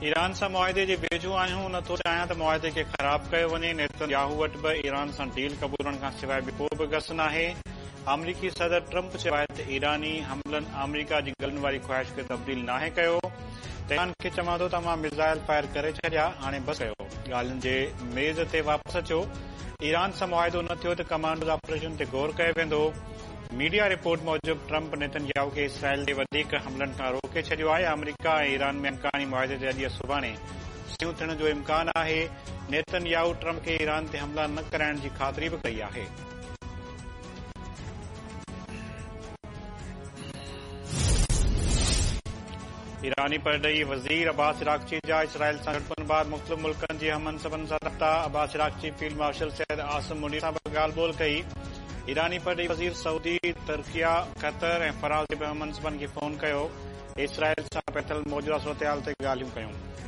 Iran सां मुआहिदे जे वेझो आहियूं, नथो चाहियां त मुआहिदे खे ख़राब कयो वञे। नेतन्याहू वटि बि ईरान सां डील क़बूलण खां सवाइ ॿियो को बि गस नाहे। अमरीकी सदर ट्रंप चयो आहे त ईरानी हमलनि अमरीका जी गलनि वारी ख़्वाहिश खे तब्दील नाहे कयो। तेहरान खे चवां थो त मां मिज़ाइल फायर करे छॾिया, हाणे बस कयो, ॻाल्हियुनि जे मेज़ ते वापसि अचो। ईरान सां मुआहिदो न थियो त कमांडोज़ ऑपरेशन ते गौर कयो वेंदो। मीडिया रिपोर्ट मूजिबि ट्रंप नेतन्याहू खे इसराइल ते वधीक हमलनि खां रोके छॾियो आहे। अमरीका ऐं ईरान में इम्कानी मुआहिदे ते अॼु सुभाणे सयूं थियण जो इम्कान आहे। नेतन्याहू ट्रंप खे ईरान ते हमला न कराइण जी ख़ातिरी बि कई आहे। ईरानी परॾेही वज़ीर अब्बास इराक़ची जा इसराइल सां झड़पुनि बाद मुख़्तलिफ़ मुल्कनि जे हमनसबनि सां राब्ता। अब्बास इराक़ची फील्ड मार्शल सैयद आसिम मुनीर सां बि ॻाल्हि ॿोल कई। ईरानी परॾेही वज़ीर सऊदी, तुर्किया, क़तर ऐं फरांस जे बि हमनसबनि खे फ़ोन कयो। इसराइल सां पैथल मौजूदा सूरतहाल ते ॻाल्हियूं कयूं।